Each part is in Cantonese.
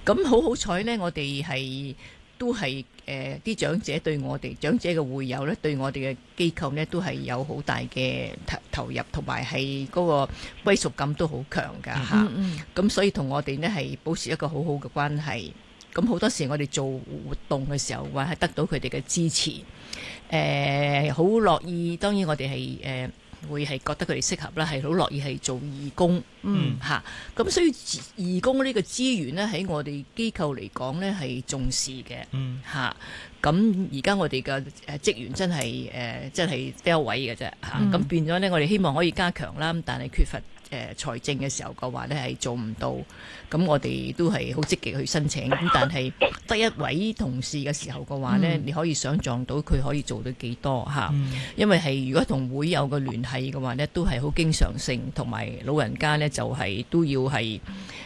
咁好彩呢，我哋都係啲長者對我哋長者嘅會友呢，對我哋嘅機構呢，都係有好大嘅投入，同埋係嗰個歸屬感都好強㗎嚇。咁所以同我哋呢係保持一個好好嘅關係。咁好多時我哋做活動嘅時候，話係得到佢哋嘅支持，好樂意。當然我哋係會係覺得佢哋適合啦，係好樂意係做義工，嚇。咁所以義工呢個資源呢，喺我哋機構嚟講呢係重視嘅，嚇。咁而家我哋嘅職員真係低位嘅啫，嚇。咁變咗呢，我哋希望可以加強啦，但係缺乏財政嘅時候嘅話呢係做唔到，咁我哋都係好積極去申請，咁但係得一位同事嘅時候嘅話呢，你可以想像到佢可以做到幾多嚇，因為係如果同會友嘅聯繫嘅話呢，都係好經常性，同埋老人家呢就係都要係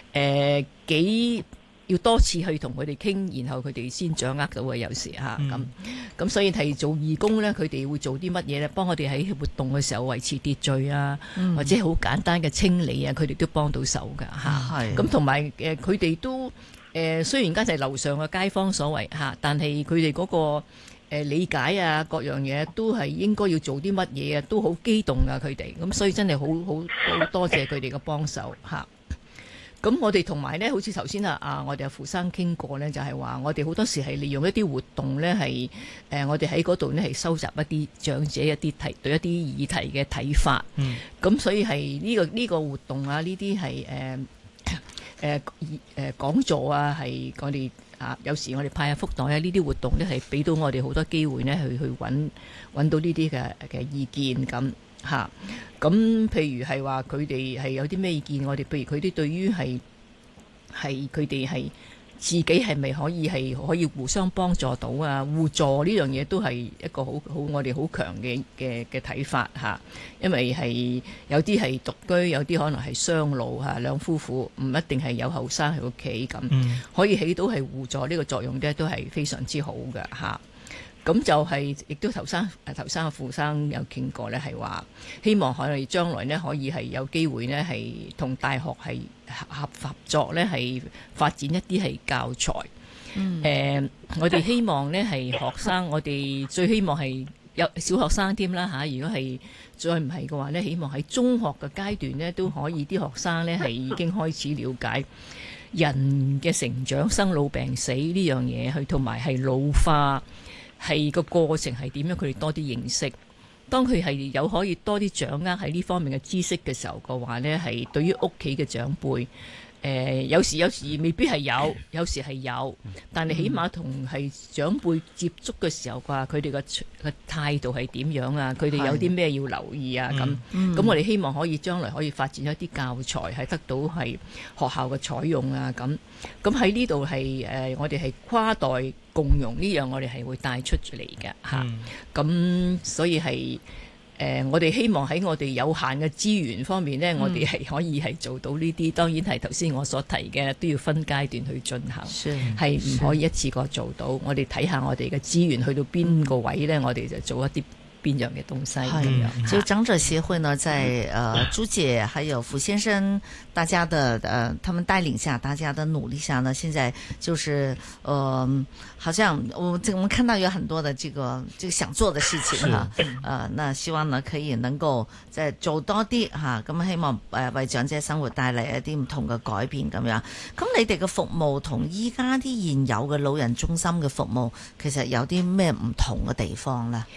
要多次去同佢哋傾，然後佢哋先掌握到嘅有時嚇咁所以係做義工呢，佢哋會做啲乜嘢呢？幫我哋喺活動嘅時候維持秩序啊，或者好簡單嘅清理啊，佢哋都幫到手㗎嚇。咁同埋佢哋都雖然間就係樓上嘅街坊所謂嚇，但係佢哋嗰個理解啊，各樣嘢都係應該要做啲乜嘢啊，都好機動啊佢哋。咁所以真係好多謝佢哋嘅幫手嚇。咁我哋同埋呢，好似頭先我哋阿傅生傾過呢，就係話我哋好多時係利用一啲活動呢，係我哋喺嗰度呢，係收集一啲長者對一啲議題嘅睇法。咁所以係呢個活動啊，呢啲係講座啊，係我哋有時我哋派下福袋啊，呢啲活動呢，係俾到我哋好多機會呢，去揾到呢啲嘅意見咁。咁譬如係話佢哋係有啲咩意見，我哋譬如佢哋對於係佢哋係自己係咪可以互相幫助到啊？互助呢樣嘢都係一個好我哋好強嘅睇法嚇，因為係有啲係獨居，有啲可能係雙老嚇，兩夫婦唔一定係有後生喺屋企咁，可以起到係互助呢個作用咧，都係非常之好嘅嚇。咁就係亦都頭生阿傅生有傾過咧，係話希望我哋將來呢可以係有機會呢係同大學係合作呢係發展一啲係教材。我哋希望呢係學生，我哋最希望係有小學生添啦嚇。如果係再唔係嘅話呢，希望喺中學嘅階段呢都可以啲學生呢係已經開始了解人嘅成長、生老病死呢樣嘢，去同埋係老化。係個過程係點樣？佢哋多啲認識。當佢係有可以多啲掌握喺呢方面嘅知識嘅時候嘅話呢，係對於屋企嘅長輩，有時未必係有時係有，但係起碼同係長輩接觸嘅時候嘅話，佢哋嘅態度係點樣啊？佢哋有啲咩要留意啊？咁我哋希望可以將來可以發展一啲教材，係得到係學校嘅採用啊。咁喺呢度係我哋係跨代共融呢樣，我哋係會帶出嚟嘅嚇。咁所以係我哋希望喺我哋有限嘅資源方面呢，我哋係可以係做到呢啲。當然係頭先我所提嘅，都要分階段去進行，係唔可以一次過做到。我哋睇下我哋嘅資源去到邊個位呢，我哋就做一啲邊樣嘅東西咁樣。 其實長者協會呢，在朱姐還有傅先生大家的他們帶領下，大家的努力下呢，現在就是好像我們看到有很多的這個想做的事情哈，那希望呢可以能夠再做多啲吓，咁希望為長者生活帶嚟一啲唔同嘅改變咁樣。咁你哋嘅服務同依家啲現有嘅老人中心嘅服務，其實有啲咩唔同嘅地方呢？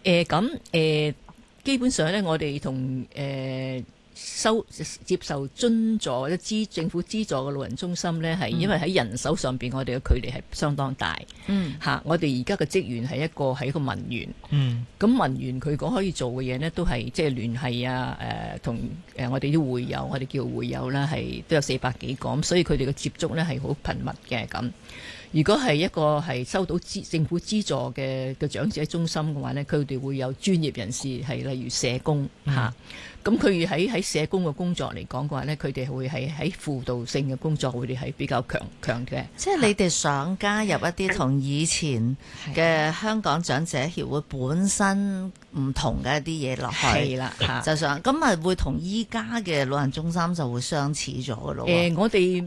基本上咧，我哋同接受津助或者政府資助嘅老人中心咧，係因為喺人手上邊，我哋嘅距離係相當大。我哋而家嘅職員係一個文員。咁文員佢講可以做嘅嘢呢，都係即係聯繫啊，同我哋啲會友，我哋叫會友啦，係都有400幾個，咁所以佢哋嘅接觸呢係好頻密嘅咁。如果係一個係收到政府資助嘅長者中心嘅話呢，佢哋會有專業人士係例如社工嚇。咁佢喺社工嘅工作嚟講嘅話呢，佢哋會係喺輔導性嘅工作，會係比較強嘅。 即係你哋想加入一啲同以前嘅香港長者協會本身唔同嘅一啲嘢落去， 係啦， 就想咁咪會同依家嘅老人中心就會相似咗嘅咯。 我哋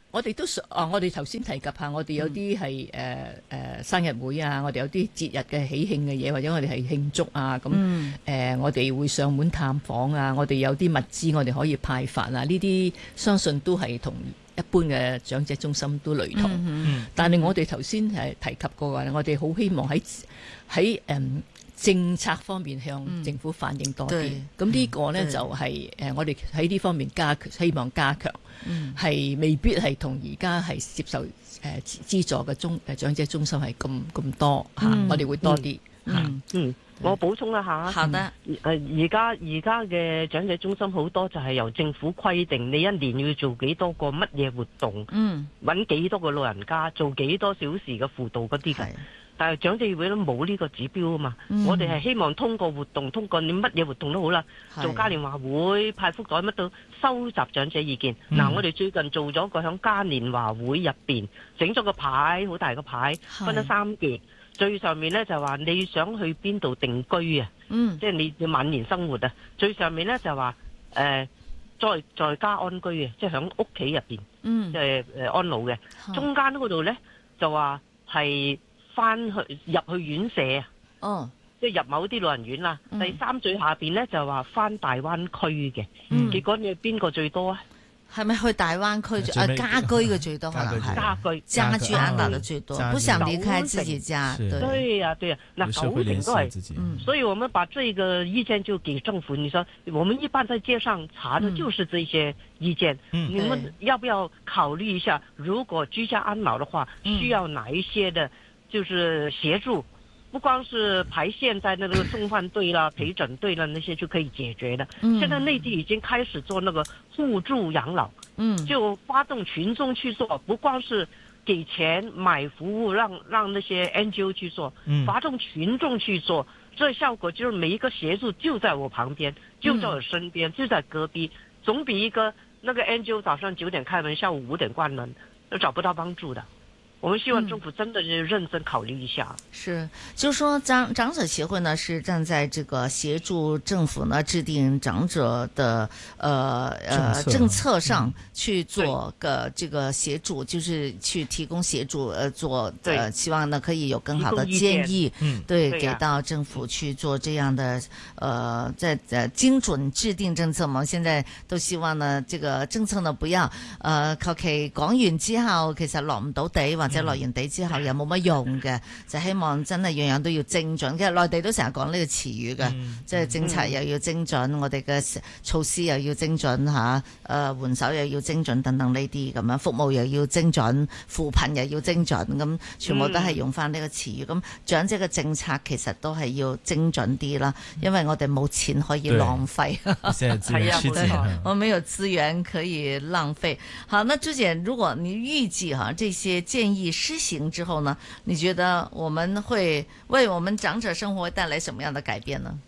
我哋都我哋頭先提及下，我哋有啲係生日會啊，我哋有啲節日嘅喜慶嘅嘢，或者我哋係慶祝啊，咁我哋會上門探訪啊，我哋有啲物資我哋可以派發啊，呢啲相信都係同一般嘅長者中心都雷同。但係我哋頭先係提及過話，我哋好希望喺政策方面向政府反映多啲，咁呢個呢，就係我哋喺呢方面希望加強，係未必係同而家係接受資助嘅長者中心係咁多嚇，我哋會多啲。 我補充一下， 好的。 而家嘅長者中心好多就係由政府規定，你一年要做幾多個乜嘢活動，揾幾多個老人家，做幾多小時嘅輔導嗰啲嘅。但係長者議會都冇呢個指標啊嘛，我哋係希望通過活動，通過你乜嘢活動都好啦，做嘉年華會、派福袋乜都收集長者意見。嗱，我哋最近做咗個響嘉年華會入邊整咗個牌，好大個牌，分咗3橛。最上面呢就話你想去邊度定居啊，即係你要晚年生活啊。最上面呢就話在家安居啊，即係響屋企入邊，即係安老嘅。中間嗰度呢就話係翻去入去院舍啊，即係入某啲老人院啦。第3最下邊呢就話翻大灣區嘅，結果你邊個最多啊？ 係咪去大灣區家居嘅最多？可能係家居安老嘅最多，不想離開自己家。 對呀，那90%都係。所以我們把這個意見就給政府。你說我們一般在街上查的就是這些意見，你們要不要考慮一下？如果居家安老的話，需要哪一些的，就是協助？不光是排現在那個送飯隊啦、陪診隊啦，那些就可以解決的。現在內地已經開始做那個互助養老，就發動群眾去做，不光是給錢買服務，讓那些 NGO 去做，發動群眾去做，這效果就是每一個協助就在我旁邊，就在我身邊，就在隔壁，總比一個那個 NGO 早上9點開門，下午5點關門，都找不到幫助的。我們希望政府真的是認真考慮一下。 是，就是說長者協會呢是站在這個協助政府呢制定長者的政策上去做個這個協助，就是去提供協助，做希望呢可以有更好的建議，對，給到政府去做這樣的在精準制定政策嘛。現在都希望呢這個政策呢不要求其講完之後其實落唔到地，或者落完地之後又冇乜用嘅，就希望真係樣樣都要精準。其實內地都成日講呢個詞語嘅，即係政策又要精準，我哋嘅措施又要精準嚇，援手又要精準等等呢啲咁樣，服務又要精準，扶貧又要精準，咁全部都係用翻呢個詞語。咁長者嘅政策其實都係要精準啲啦，因為我哋冇錢可以浪費，我沒有資源可以浪費。好，那朱姐，如果你預計哈這些建議施行之後呢，你覺得我們會為我們長者生活帶來什麼樣的改變呢？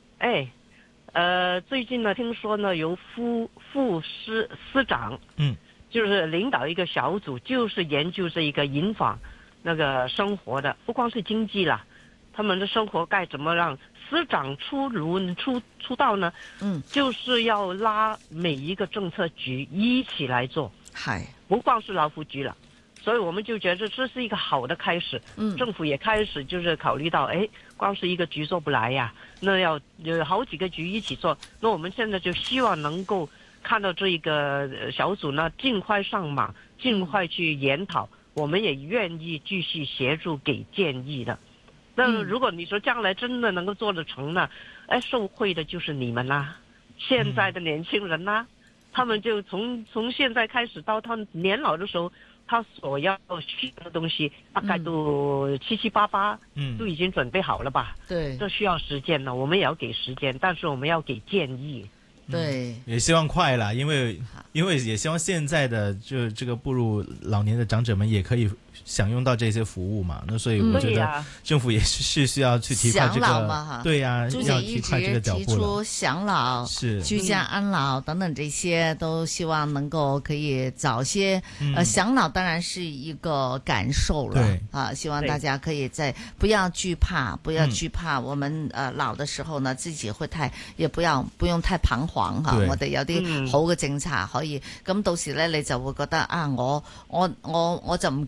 最近呢，聽說呢由副司長，就是領導一個小組，就是研究這一個引訪那個生活的，不光是經濟啦，他們的生活該怎麼讓司長出道呢？就是要拉每一個政策局一起來做，不光是勞福局了。所以我們就覺得這是一個好的開始，政府也開始就是考慮到，光是一個局做不來呀，那要有好幾個局一起做。那我們現在就希望能夠看到這一個小組呢，盡快上馬，盡快去研討，我們也願意繼續協助給建議的。那如果你說將來真的能夠做得成呢，受惠的就是你們啦，現在的年輕人啦，他們就從現在開始到他們年老的時候，他所要需要的東西大概都七八八，都已經準備好了吧？對，這需要時間呢，我們也要給時間，但是我們要給建議。 對， 也希望快啦，因為也希望現在的就這個步入老年的長者們也可以享用到這些服務嘛。那所以我覺得政府也是需要去提快這個，對呀，要提快這個腳步了。 提出享老、是居家安老等等這些，都希望能夠可以早些。享老當然是一個感受了，對啊，希望大家可以不要懼怕，不要懼怕。我們老的時候呢，自己會也不用太彷徨。 況嚇，我哋有啲好嘅政策可以，咁到時咧你就會覺得啊，我就唔